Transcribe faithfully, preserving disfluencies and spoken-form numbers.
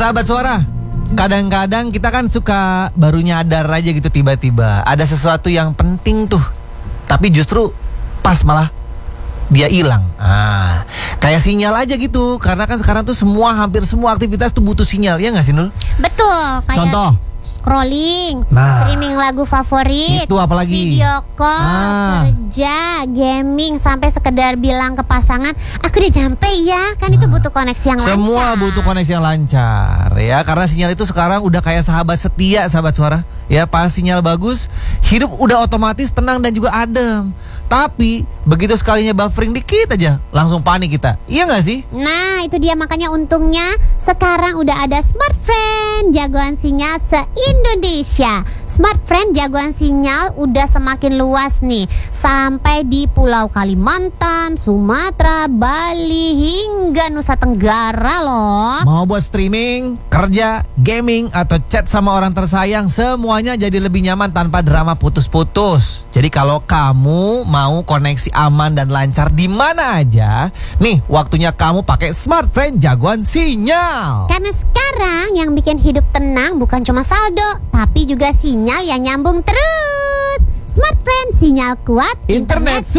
Sahabat Suara, kadang-kadang kita kan suka baru nyadar aja gitu tiba-tiba ada sesuatu yang penting tuh, tapi justru pas malah dia hilang. Ah, kayak sinyal aja gitu. Karena kan sekarang tuh semua hampir semua aktivitas tuh butuh sinyal, ya nggak sih Nul? Betul. Kayak Contoh scrolling, nah, streaming lagu favorit, itu apalagi video call, ah. kerja, gaming, sampai sekedar bilang ke pasangan, aku udah nyampe ya. Kan itu butuh koneksi yang lancar. Semua butuh koneksi yang lancar ya. Karena sinyal itu sekarang udah kayak sahabat setia, sahabat Suara. Ya, pas sinyal bagus, hidup udah otomatis tenang dan juga adem. Tapi begitu sekalinya buffering dikit aja, langsung panik kita. Iya gak sih? Nah, itu dia, makanya untungnya sekarang udah ada Smart Friend, jagoan sinyal se-Indonesia. Smart Friend jagoan sinyal udah semakin luas nih, sampai di Pulau Kalimantan, Sumatera, Bali, hingga Nusa Tenggara loh. Mau buat streaming, kerja, gaming, atau chat sama orang tersayang, semuanya jadi lebih nyaman tanpa drama putus-putus. Jadi kalau kamu mau koneksi aman dan lancar di mana aja, nih waktunya kamu pakai Smart Friend jagoan sinyal. Karena sekarang yang bikin hidup tenang bukan cuma saldo, tapi juga sinyal yang nyambung terus. Smart Friend, sinyal kuat, Internet